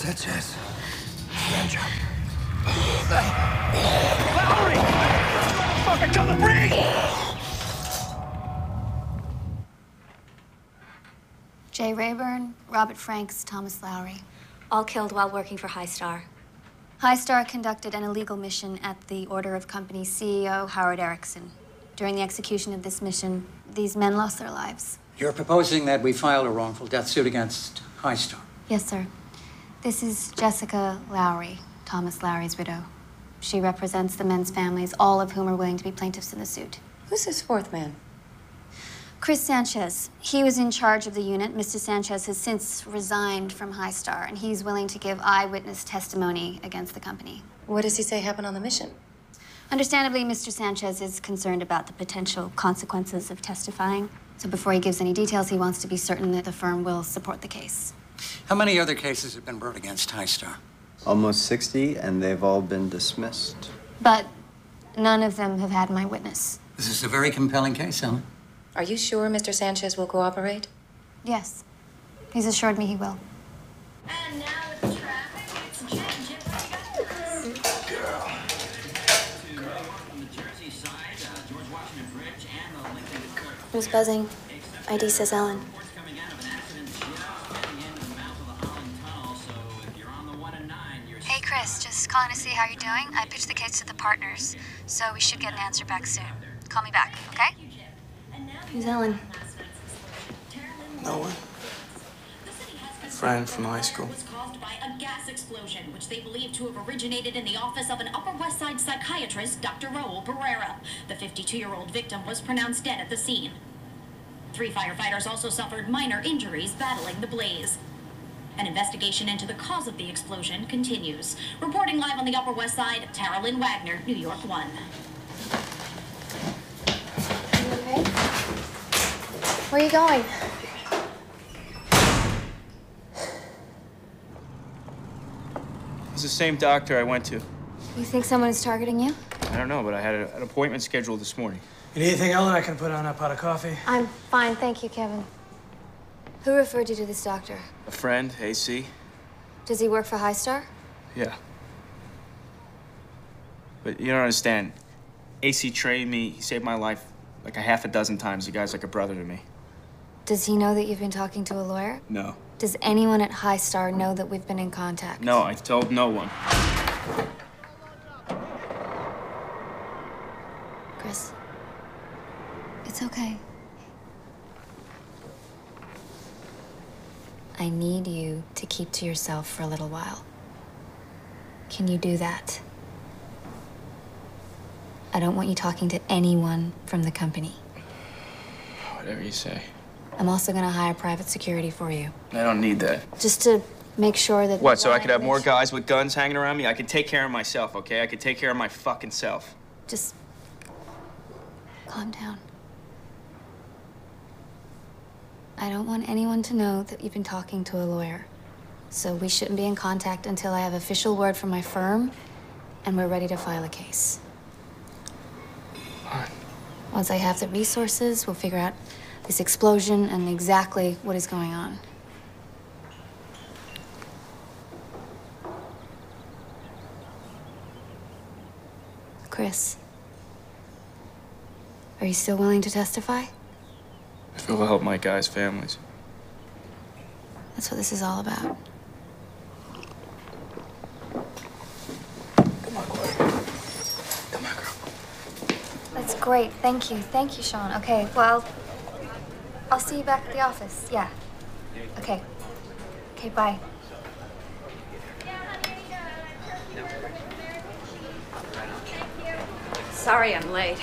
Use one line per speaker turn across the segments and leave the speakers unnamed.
Sanchez. Sanchez.
Lowry! Motherfucker, tell the brig!
Jay Rayburn, Robert Franks, Thomas Lowry. All killed while working for High Star. High Star conducted an illegal mission at the order of company CEO Howard Erickson. During the execution of this mission, these men lost their lives.
You're proposing that we file a wrongful death suit against High Star?
Yes, sir. This is Jessica Lowry, Thomas Lowry's widow. She represents the men's families, all of whom are willing to be plaintiffs in the suit.
Who's this fourth man?
Chris Sanchez. He was in charge of the unit. Mr. Sanchez has since resigned from High Star, and he's willing to give eyewitness testimony against the company.
What does he say happened on the mission?
Understandably, Mr. Sanchez is concerned about the potential consequences of testifying. So before he gives any details, he wants to be certain that the firm will support the case.
How many other cases have been brought against High Star?
Almost 60, and they've all been dismissed.
But none of them have had my witness.
This is a very compelling case, Ellen.
Are you sure Mr. Sanchez will cooperate?
Yes. He's assured me he will.
And now with the traffic, it's changing.
Girl.
Who's buzzing? ID says Ellen. Hey, Chris. Just calling to see how you're doing. I pitched the case to the partners, so we should get an answer back soon. Call me back, okay? Who's Ellen?
No one. Friend from high school.
Was caused by a gas explosion, which they believe to have originated in the office of an Upper West Side psychiatrist, Dr. Raul Barrera. The 52-year-old victim was pronounced dead at the scene. 3 firefighters also suffered minor injuries battling the blaze. An investigation into the cause of the explosion continues. Reporting live on the Upper West Side, Tara Lynn Wagner, New York 1.
You okay? Where are you going?
It's the same doctor I went to.
You think someone is targeting you?
I don't know, but I had an appointment scheduled this morning.
You need anything, Ellen? I can put on a pot of coffee.
I'm fine, thank you, Kevin. Who referred you to this doctor?
A friend, AC.
Does he work for High Star?
Yeah. But you don't understand. AC trained me. He saved my life like a half a dozen times. The guy's like a brother to me.
Does he know that you've been talking to a lawyer?
No.
Does anyone at High Star know that we've been in contact?
No, I told no one.
Chris, it's okay. I need you to keep to yourself for a little while. Can you do that? I don't want you talking to anyone from the company.
Whatever you say.
I'm also gonna hire private security for you.
I don't need that.
Just to make sure that...
What, so I could have more guys with guns hanging around me? I could take care of myself, okay? I could take care of my fucking self.
Just... calm down. I don't want anyone to know that you've been talking to a lawyer. So we shouldn't be in contact until I have official word from my firm and we're ready to file a case.
Fine.
Once I have the resources, we'll figure out this explosion and exactly what is going on. Chris, are you still willing to testify?
If it will help my guys' families.
That's what this is all about.
Come on, Chloe. Come on, girl.
That's great. Thank you. Thank you, Sean. Okay, well, I'll see you back at the office. Yeah. Okay. Okay, bye.
Sorry I'm late.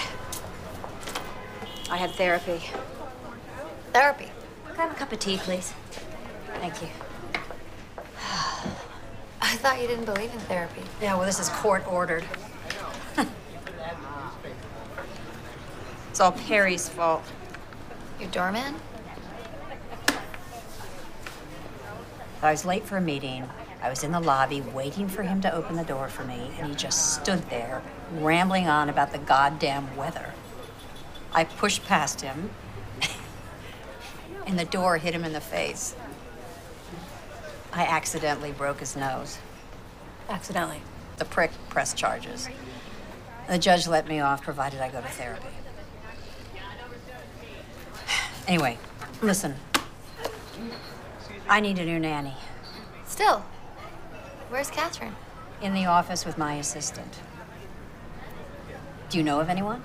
I had therapy.
Therapy?
Can I have a cup of tea, please? Thank you.
I thought you didn't believe in therapy.
Yeah, well, this is court-ordered. It's all Perry's fault.
Your doorman?
I was late for a meeting. I was in the lobby waiting for him to open the door for me, and he just stood there, rambling on about the goddamn weather. I pushed past him, and the door hit him in the face. I accidentally broke his nose.
Accidentally.
The prick pressed charges. The judge let me off, provided I go to therapy. Anyway, listen. I need a new nanny.
Still. Where's Catherine?
In the office with my assistant. Do you know of anyone?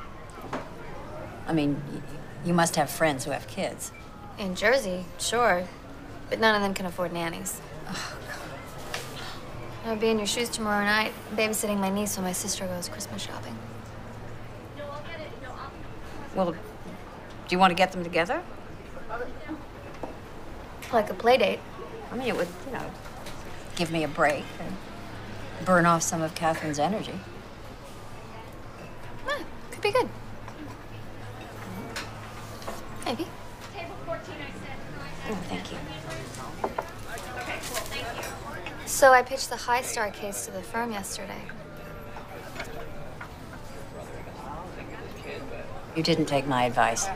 I mean, you must have friends who have kids.
In Jersey, sure. But none of them can afford nannies.
Oh,
I'll be in your shoes tomorrow night, babysitting my niece when my sister goes Christmas shopping.
well, do you want to get them together?
Like a play date.
I mean, it would, give me a break and burn off some of Catherine's energy.
Could be good. Maybe.
Oh, thank you.
So I pitched the High Star case to the firm yesterday.
You didn't take my advice.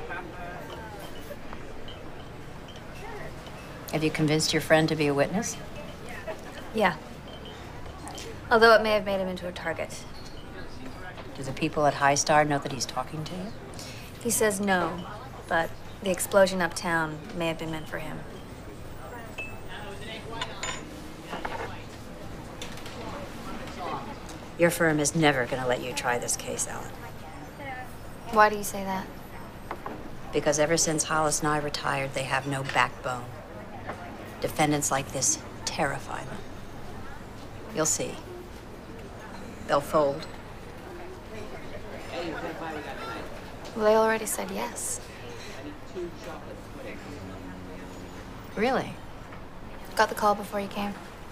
Have you convinced your friend to be a witness?
Yeah. Although it may have made him into a target.
Do the people at High Star know that he's talking to you?
He says no, but the explosion uptown may have been meant for him.
Your firm is never going to let you try this case, Ellen.
Why do you say that?
Because ever since Hollis and I retired, they have no backbone. Defendants like this terrify them. You'll see. They'll fold.
Well, they already said yes.
Really?
Got the call before you came.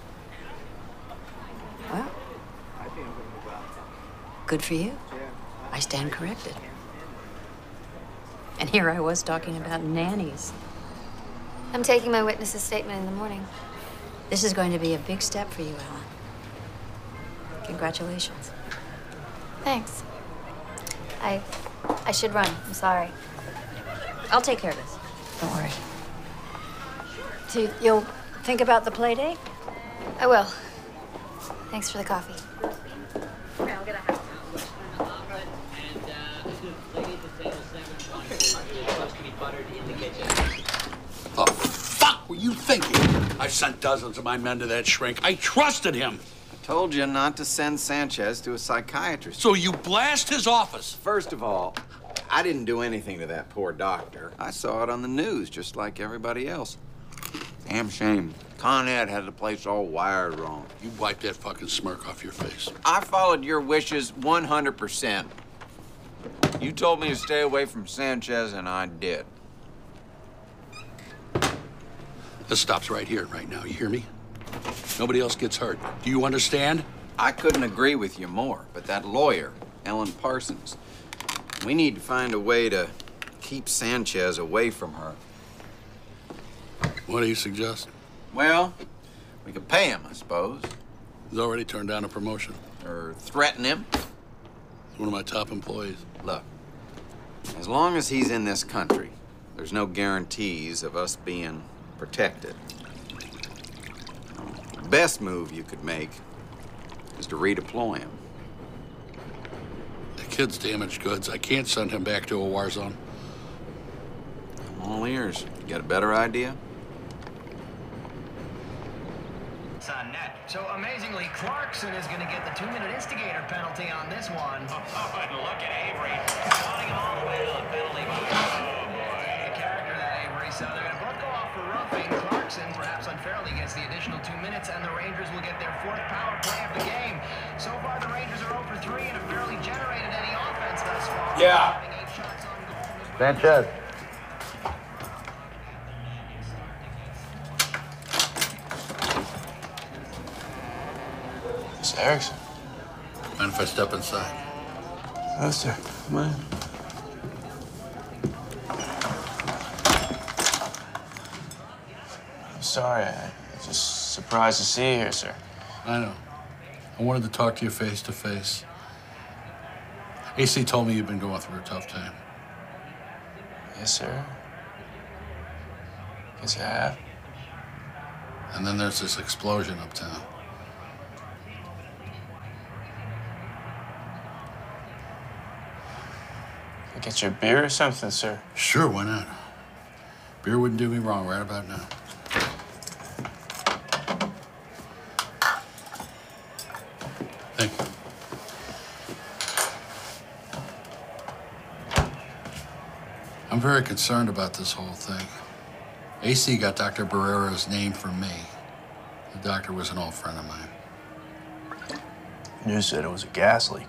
Well, good for you. I stand corrected. And here I was talking about nannies.
I'm taking my witness's statement in the morning.
This is going to be a big step for you, Ellen. Congratulations.
Thanks. I should run. I'm sorry.
I'll take care of this. Don't worry. So you'll think about the play date?
I will. Thanks for the coffee.
The fuck were you thinking? I sent dozens of my men to that shrink. I trusted him.
I told you not to send Sanchez to a psychiatrist.
So you blast his office.
First of all, I didn't do anything to that poor doctor. I saw it on the news, just like everybody else. Damn shame. Con Ed had the place all wired wrong.
You wipe that fucking smirk off your face.
I followed your wishes 100%. You told me to stay away from Sanchez, and I did.
This stops right here, right now. You hear me? Nobody else gets hurt. Do you understand?
I couldn't agree with you more, but that lawyer, Ellen Parsons, we need to find a way to keep Sanchez away from her.
What do you suggest?
Well, we could pay him, I suppose.
He's already turned down a promotion.
Or threaten him.
He's one of my top employees.
Look, as long as he's in this country, there's no guarantees of us being protected. The best move you could make is to redeploy him.
The kid's damaged goods. I can't send him back to a war zone.
I'm all ears. You got a better idea?
On net. So amazingly, Clarkson is going to get the 2-minute instigator penalty on this one. Oh, and look at Avery, running him all the way to the penalty box. Oh boy, the character that Avery. So they're going to both go off for roughing. Clarkson, perhaps unfairly, gets the additional 2 minutes, and the Rangers will get their 4th power play of the game. So far, the Rangers are 0 for 3 and have barely generated any offense thus far.
Yeah.
Having 8 shots on goal.
Sanchez.
It's Erickson.
Mind if I step inside?
Oh, sir. Come on. I'm sorry. I'm just surprised to see you here, sir.
I know. I wanted to talk to you face to face. AC told me you've been going through a tough time.
Yes, sir. Guess I have.
And then there's this explosion uptown.
Get your beer or something, sir?
Sure, why not? Beer wouldn't do me wrong right about now. Thank you. I'm very concerned about this whole thing. AC got Dr. Barrera's name from me. The doctor was an old friend of mine.
You said it was a gas leak.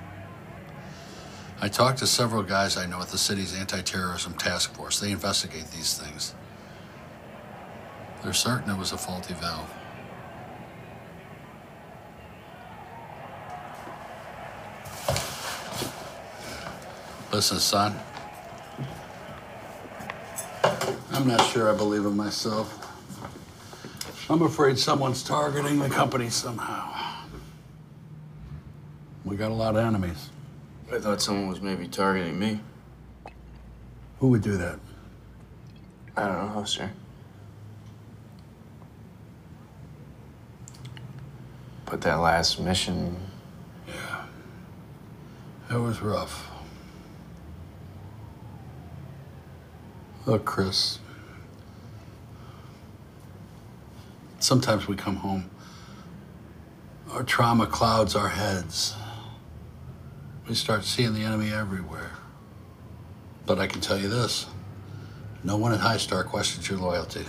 I talked to several guys I know at the city's anti-terrorism task force. They investigate these things. They're certain it was a faulty valve. Listen, son. I'm not sure I believe it myself. I'm afraid someone's targeting the company somehow. We got a lot of enemies.
I thought someone was maybe targeting me.
Who would do that?
I don't know, sir. But that last mission...
Yeah. It was rough. Look, Chris. Sometimes we come home. Our trauma clouds our heads. We start seeing the enemy everywhere. But I can tell you this. No one at High Star questions your loyalty.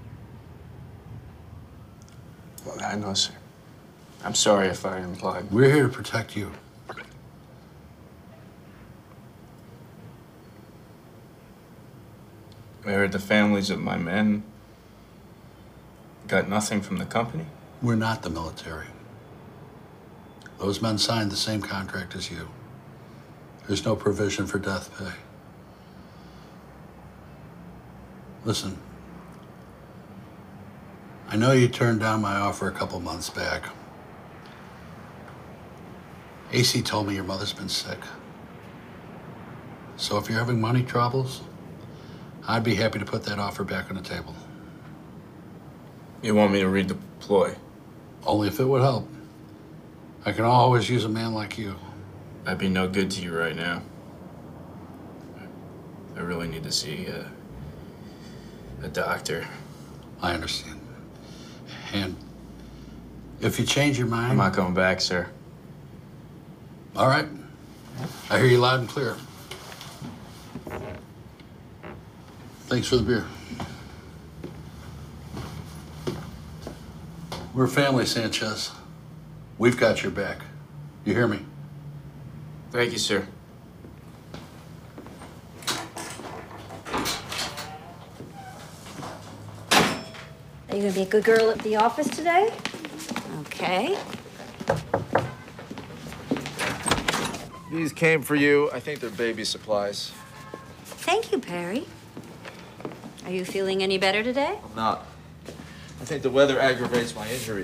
Well, I know, sir. I'm sorry if I implied.
We're here to protect you.
I heard the families of my men got nothing from the company.
We're not the military. Those men signed the same contract as you. There's no provision for death pay. Listen, I know you turned down my offer a couple months back. AC told me your mother's been sick. So if you're having money troubles, I'd be happy to put that offer back on the table.
You want me to redeploy?
Only if it would help. I can always use a man like you.
I'd be no good to you right now. I really need to see a doctor.
I understand. And if you change your mind...
I'm not going back, sir.
All right. I hear you loud and clear. Thanks for the beer. We're family, Sanchez. We've got your back. You hear me?
Thank you, sir.
Are you gonna be a good girl at the office today? Okay.
These came for you. I think they're baby supplies.
Thank you, Perry. Are you feeling any better today?
I'm not. I think the weather aggravates my injury.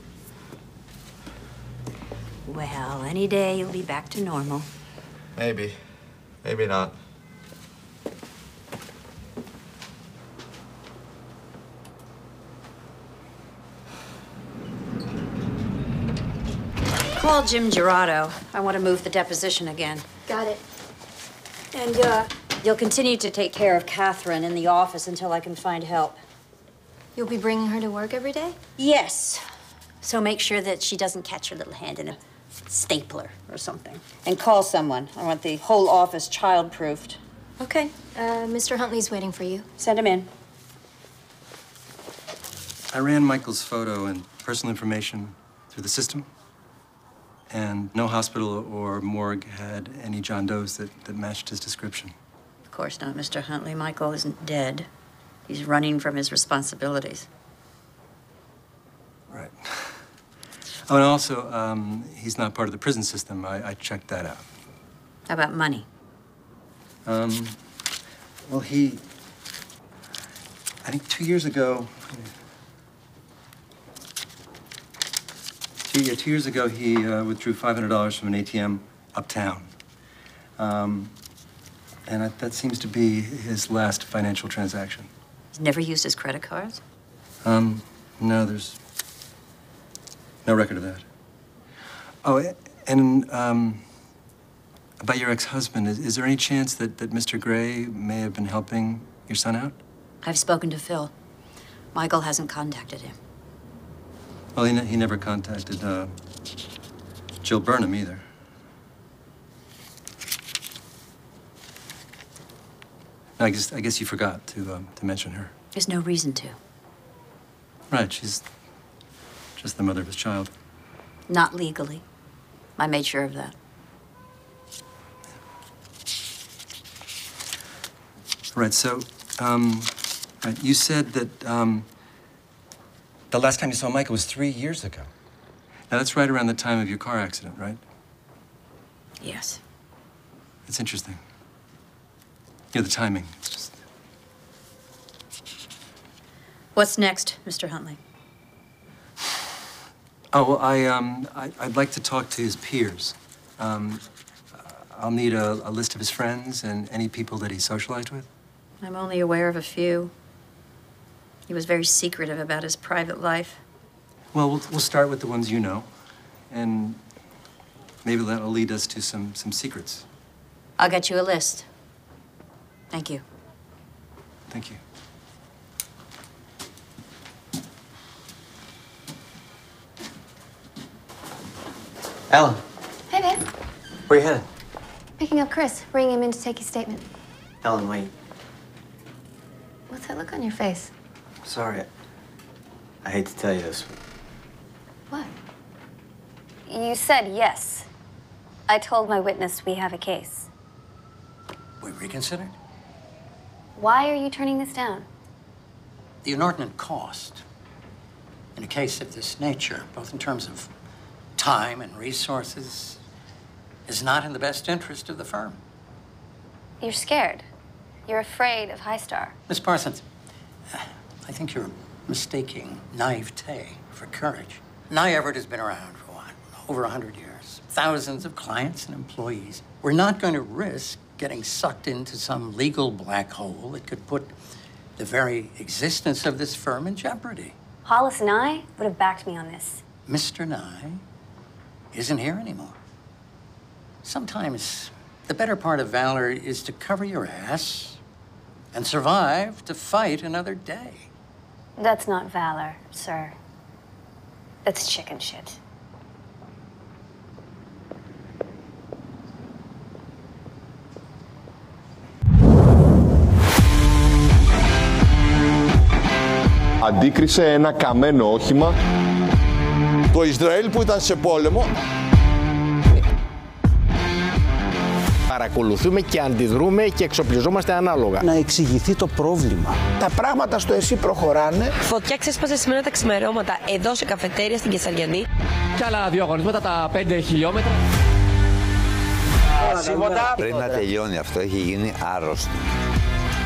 Well, any day you'll be back to normal.
Maybe. Maybe not.
Call Jim Gerardo. I want to move the deposition again.
Got it.
And, you'll continue to take care of Catherine in the office until I can find help.
You'll be bringing her to work every day?
Yes. So make sure that she doesn't catch her little hand in a stapler or something. And call someone. I want the whole office child-proofed.
Okay. Mr. Huntley's waiting for you.
Send him in.
I ran Michael's photo and personal information through the system, and no hospital or morgue had any John Does that matched his description.
Of course not, Mr. Huntley. Michael isn't dead. He's running from his responsibilities.
Right. Oh, and also, he's not part of the prison system. I checked that out.
How about money?
Well, I think 2 years ago, 2 years ago, he withdrew $500 from an ATM uptown. And that seems to be his last financial transaction.
He's never used his credit cards?
No, there's no record of that. Oh, and about your ex-husband, is there any chance that Mr. Gray may have been helping your son out?
I've spoken to Phil. Michael hasn't contacted him.
Well, he never contacted Jill Burnham either. No, I guess you forgot to mention her.
There's no reason to.
Right, she's just the mother of his child.
Not legally. I made sure of that.
Right, so, right, you said that,
The last time you saw Michael was 3 years ago.
now that's right around the time of your car accident, right?
Yes.
It's interesting. You know, the timing, it's just...
What's next, Mr. Huntley?
Oh, well, I'd like to talk to his peers. I'll need a list of his friends and any people that he socialized with.
I'm only aware of a few. He was very secretive about his private life.
Well, we'll start with the ones you know, and maybe that'll lead us to some secrets.
I'll get you a list. Thank you.
Thank you.
Ellen,
Hey, babe.
where you headed?
Picking up Chris, bringing him in to take his statement.
Ellen, wait.
What's that look on your face?
Sorry. I hate to tell you this.
What? You said yes. I told my witness we have a case.
We reconsidered?
Why are you turning this down?
The inordinate cost in a case of this nature, both in terms of time and resources, is not in the best interest of the firm.
You're scared. You're afraid of High Star.
Miss Parsons, I think you're mistaking naivete for courage. Nye Everett has been around for what? Over 100 years. Thousands of clients and employees. We're not going to risk getting sucked into some legal black hole that could put the very existence of this firm in jeopardy.
Hollis Nye would have backed me on this.
Mr. Nye isn't here anymore. Sometimes the better part of valor is to cover your ass and survive to fight another day.
That's not valor, sir. That's chicken shit.
Αντίκρισε ένα καμένο όχημα. Το Ισραήλ που ήταν σε πόλεμο.
Παρακολουθούμε και αντιδρούμε και εξοπλιζόμαστε ανάλογα.
Να εξηγηθεί το πρόβλημα.
Τα πράγματα στο ΕΣΥ προχωράνε.
Φωτιά ξέσπασε σήμερα τα ξημερώματα εδώ σε καφετέρια στην Κεσαριανή.
Και άλλα διαγωνίσματα τα 5 χιλιόμετρα.
Πριν να τελειώνει αυτό έχει γίνει άρρωστο.